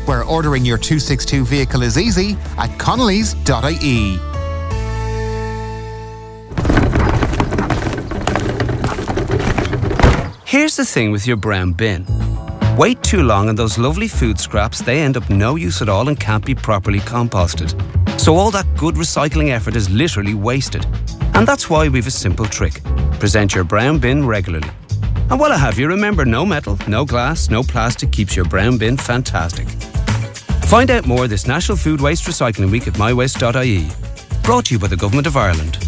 where ordering your 262 vehicle is easy at connellys.ie. Here's the thing with your brown bin. Wait too long and those lovely food scraps, they end up no use at all and can't be properly composted. So all that good recycling effort is literally wasted. And that's why we've a simple trick. Present your brown bin regularly. And while I have you, remember, no metal, no glass, no plastic keeps your brown bin fantastic. Find out more this National Food Waste Recycling Week at mywaste.ie. Brought to you by the Government of Ireland.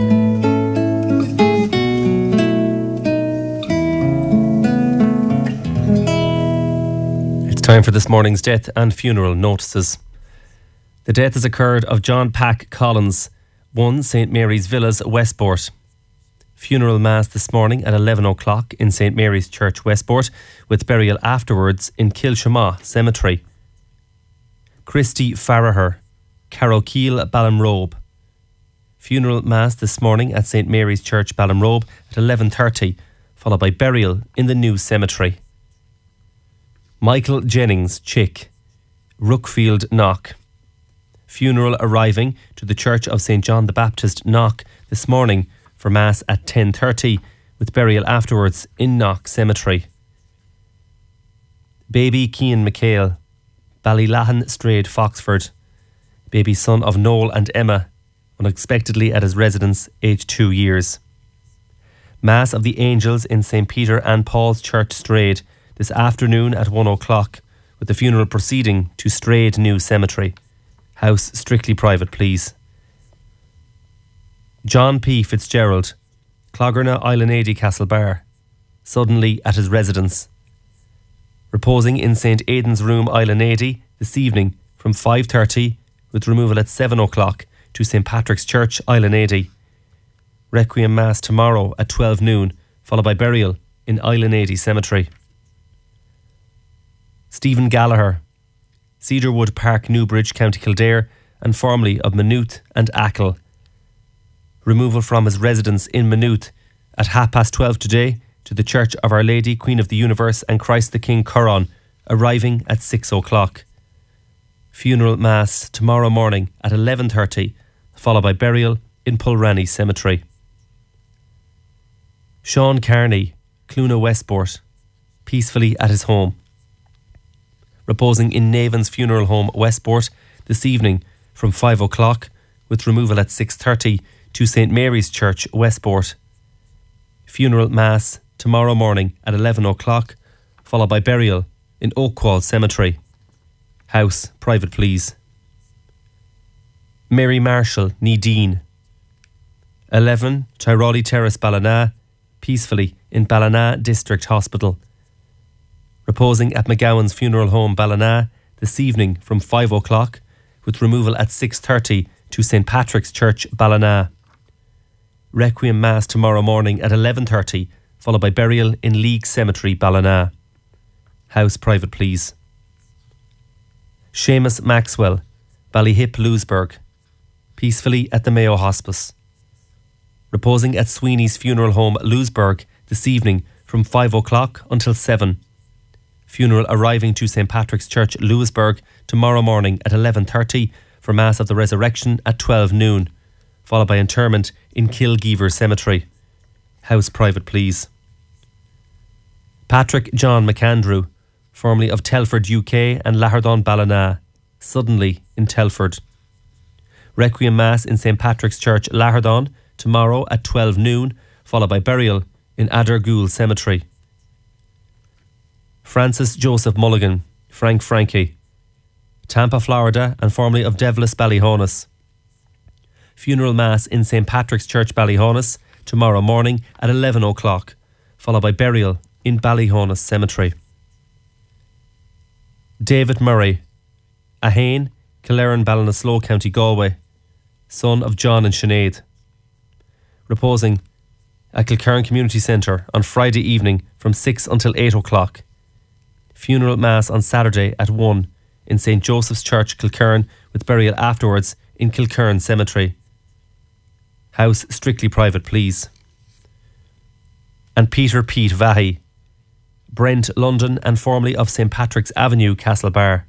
It's time for this morning's death and funeral notices. The death has occurred of John Pack Collins, 1 St Mary's Villas, Westport. Funeral mass this morning at 11 o'clock in St Mary's Church, Westport, with burial afterwards in Kilshama Cemetery. Christy Farraher, Carrowkeel, Ballinrobe. Funeral mass this morning at St Mary's Church, Ballinrobe at 11:30, followed by burial in the new cemetery. Michael Jennings, Chick, Rookfield, Knock. Funeral arriving to the Church of St John the Baptist, Knock, this morning for mass at 10:30, with burial afterwards in Knock Cemetery. Baby Cian McHale, Ballylahan, Strade, Foxford. Baby son of Noel and Emma, unexpectedly at his residence, aged 2 years. Mass of the Angels in St Peter and Paul's Church, Strade, this afternoon at 1 o'clock, with the funeral proceeding to Strade New Cemetery. House strictly private, please. John P. Fitzgerald, Clogherna, Islanady, Castlebar, suddenly at his residence. Reposing in St Aidan's Room, Islanady, this evening from 5:30, with removal at 7 o'clock to St Patrick's Church, Islanady. Requiem Mass tomorrow at 12 noon, followed by burial in Islanady Cemetery. Stephen Gallagher, Cedarwood Park, Newbridge, County Kildare, and formerly of Maynooth and Achill. Removal from his residence in Maynooth at 12:30 today to the Church of Our Lady, Queen of the Universe and Christ the King, Curran, arriving at 6 o'clock. Funeral Mass tomorrow morning at 11:30, followed by burial in Pulranny Cemetery. Sean Carney, Cluna, Westport, peacefully at his home. Reposing in Navan's Funeral Home, Westport, this evening from 5 o'clock, with removal at 6:30 to St Mary's Church, Westport. Funeral Mass tomorrow morning at 11 o'clock, followed by burial in Oakwall Cemetery. House private, please. Mary Marshall, Needeen, 11 Tyrolli Terrace, Ballina, peacefully in Ballina District Hospital. Reposing at McGowan's Funeral Home, Ballina, this evening from 5 o'clock, with removal at 6:30 to St Patrick's Church, Ballina. Requiem Mass tomorrow morning at 11:30, followed by burial in League Cemetery, Ballina. House private, please. Seamus Maxwell, Ballyhip, Lewisburg, peacefully at the Mayo Hospice. Reposing at Sweeney's Funeral Home, Lewisburg, this evening from 5 o'clock until 7. Funeral arriving to St Patrick's Church, Lewisburg, tomorrow morning at 11:30 for Mass of the Resurrection at 12 noon, followed by interment in Kilgeever Cemetery. House private, please. Patrick John McAndrew, formerly of Telford, UK and Lahardon, Ballina, suddenly in Telford. Requiem Mass in St Patrick's Church, Lahardon, tomorrow at 12 noon, followed by burial in Adergool Cemetery. Francis Joseph Mulligan, Frank Frankie, Tampa, Florida, and formerly of Devlis, Ballyhonus. Funeral Mass in St Patrick's Church, Ballyhonus, tomorrow morning at 11 o'clock, followed by burial in Ballyhonus Cemetery. David Murray, Ahane, Killeran, Ballinasloe, County Galway, son of John and Sinead. Reposing at Kilkerran Community Centre on Friday evening from 6 until 8 o'clock. Funeral Mass on Saturday at 1 in St Joseph's Church, Kilkerran, with burial afterwards in Kilkerran Cemetery. House strictly private, please. And Peter Pete Vahy, Brent, London, and formerly of St Patrick's Avenue, Castlebar.